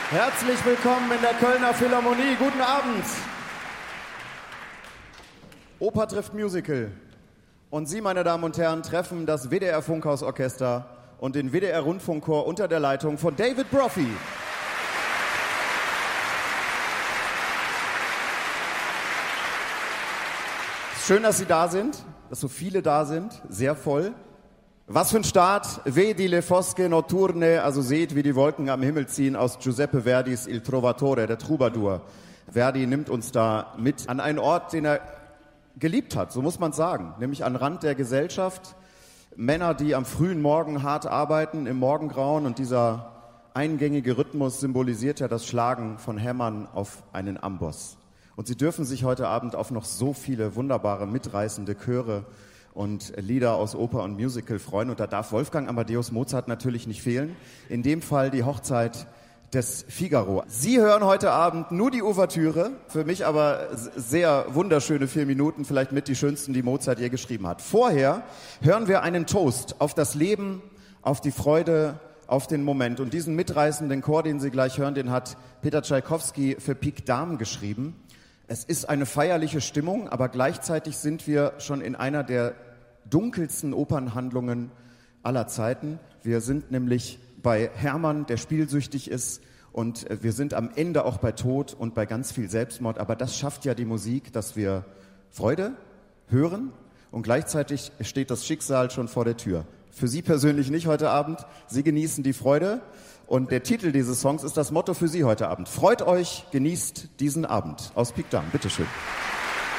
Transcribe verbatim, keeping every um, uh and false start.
Herzlich willkommen in der Kölner Philharmonie. Guten Abend. Oper trifft Musical. Und Sie, meine Damen und Herren, treffen das W D R Funkhausorchester und den W D R Rundfunkchor unter der Leitung von David Brophy. Schön, dass Sie da sind, dass so viele da sind, sehr voll. Was für ein Start, Vedi le fosche notturne, also seht, wie die Wolken am Himmel ziehen, aus Giuseppe Verdis Il Trovatore, der Troubadour. Verdi nimmt uns da mit an einen Ort, den er geliebt hat, so muss man sagen, nämlich an Rand der Gesellschaft. Männer, die am frühen Morgen hart arbeiten, im Morgengrauen, und dieser eingängige Rhythmus symbolisiert ja das Schlagen von Hämmern auf einen Amboss. Und Sie dürfen sich heute Abend auf noch so viele wunderbare, mitreißende Chöre und Lieder aus Oper und Musical freuen. Und da darf Wolfgang Amadeus Mozart natürlich nicht fehlen. In dem Fall die Hochzeit des Figaro. Sie hören heute Abend nur die Ouvertüre, für mich aber sehr wunderschöne vier Minuten, vielleicht mit die schönsten, die Mozart je geschrieben hat. Vorher hören wir einen Toast auf das Leben, auf die Freude, auf den Moment. Und diesen mitreißenden Chor, den Sie gleich hören, den hat Peter Tschaikowski für Pique Dame geschrieben. Es ist eine feierliche Stimmung, aber gleichzeitig sind wir schon in einer der dunkelsten Opernhandlungen aller Zeiten. Wir sind nämlich bei Hermann, der spielsüchtig ist, und wir sind am Ende auch bei Tod und bei ganz viel Selbstmord. Aber das schafft ja die Musik, dass wir Freude hören, und gleichzeitig steht das Schicksal schon vor der Tür. Für Sie persönlich nicht heute Abend. Sie genießen die Freude, und der Titel dieses Songs ist das Motto für Sie heute Abend. Freut euch, genießt diesen Abend. Aus Pique Dame, bitteschön.